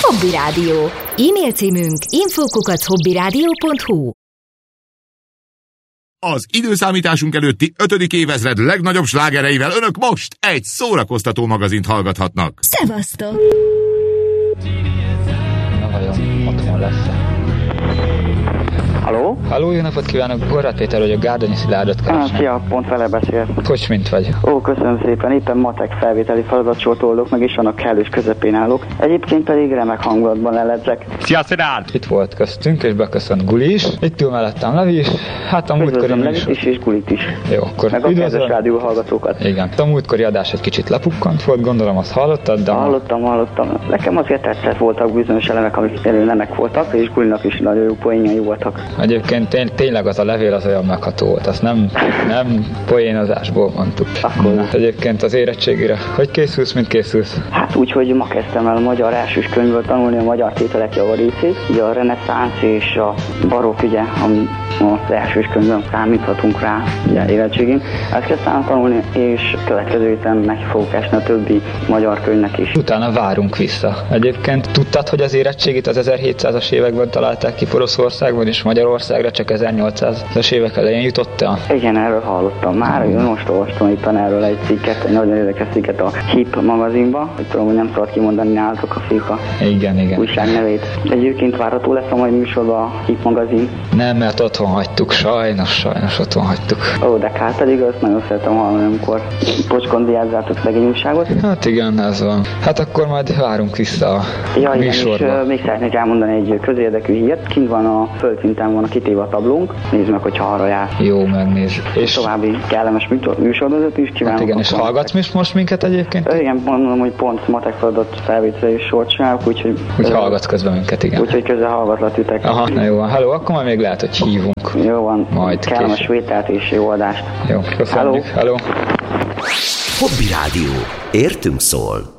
Hobby Rádió. E-mail címünk info@hobbyradio.hu. Az időszámításunk előtti 5. évezred legnagyobb slágereivel önök most egy szórakoztató magazint hallgathatnak. Szevasztok! Na vajon, otthon lesz-e? Halló? Halló, jó napot kívánok! Horváth Péter vagyok, Gárdonyi Szilárdot keresem. Szia, pont vele beszél. Hogy mint vagy? Ó, köszönöm szépen, éppen matek felvételi feladatsort oldok, meg is annak kellős közepén állok. Egyébként pedig remek hangulatban leledzek. Szia, Szilárd! Itt volt köztünk, és beköszönt Guli is. Itt ül mellettem Levi is. Hát a múltkori Levit is és Gulit is. Jó, akkor meg a kedves rádió hallgatókat. Igen. A múltkori adás egy kicsit lepukkant volt, gondolom azt hallottad, de... Hallottam. Nekem azért tetszett, voltak bizonyos elemek, amik nemek voltak, és Gulinak is nagyon jó poénjai voltak. Egyébként tényleg az a levél az olyan megható volt, azt nem poénozásból mondtuk. Akkor. Egyébként az érettségére, hogy készülsz, mint készülsz? Hát úgy, hogy ma kezdtem el a magyar elsős könyvből tanulni a magyar tételek javarészét, ugye a reneszánsz és a barokk, ugye, ami az elsős könyvben számíthatunk rá, ugye érettségén. Ezt kezdtem tanulni, és következő héten meg fogok esni a többi magyar könyvnek is. Utána várunk vissza. Egyébként tudtad, hogy az érettségit az 1700-as években találták ki Oroszországban, és Magyarországra csak 1800-as évek elején jutott el? Igen, erről hallottam már, most olvastam éppen erről egy cikket, egy nagyon érdekes cikket a HIP magazinba, hogy tudom, hogy nem szabad kimondani nálatok a fiúk a igen. újság nevét. Egyébként várható lesz a mai műsorban a HIP magazin? Nem, mert otthon hagytuk, sajnos otthon hagytuk. Ó, de kár pedig azt nagyon szeretem hallani, amikor pocskondiázzátok szegény újságot. Hát igen, ez van. Hát akkor majd várunk vissza a műsorba. És még szeretnék elmondani egy közérdekű hírt. Kint van a földszinten van a kitéve a tablónk. Nézd meg, hogyha arra jár. Jó, megnéz. És további kellemes műsorvezetőt is kívánok. Hát igen, és hallgatsz most minket egyébként? Igen, mondom, hogy pont matek feladat felvétel és sort csinálok, úgyhogy... Úgy hallgatsz közben minket, igen. Úgyhogy közben hallgatlak titeket. Aha, na jó van. Hello, akkor majd még lehet, hogy hívunk. Jó van, majd kellemes vételt és jó adást. Jó, köszönjük. Hello. Hobby Rádió. Értünk szól.